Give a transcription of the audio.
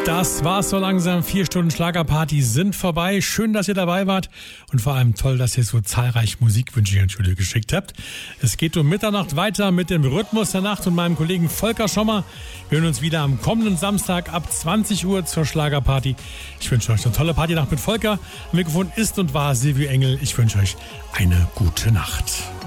Das war's so langsam. 4 Stunden Schlagerparty sind vorbei. Schön, dass ihr dabei wart und vor allem toll, dass ihr so zahlreich Musikwünsche ins Studio geschickt habt. Es geht um Mitternacht weiter mit dem Rhythmus der Nacht und meinem Kollegen Volker Schommer. Wir hören uns wieder am kommenden Samstag ab 20 Uhr zur Schlagerparty. Ich wünsche euch eine tolle Partynacht mit Volker. Am Mikrofon ist und war Silvio Engel. Ich wünsche euch eine gute Nacht.